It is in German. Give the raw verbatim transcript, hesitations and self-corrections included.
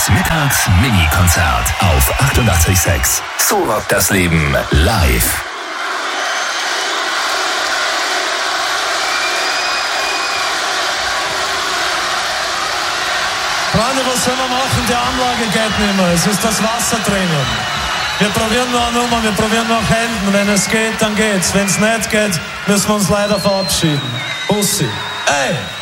Das Mittags-Mini-Konzert auf achtundachtzig Komma sechs. So rockt das Leben live. Freunde, was sollen wir machen? Die Anlage geht nicht mehr. Es ist das Wasser drinnen. Wir probieren noch eine Nummer, wir probieren noch Händen. Wenn es geht, dann geht's. Wenn es nicht geht, müssen wir uns leider verabschieden. Bussi. Ey!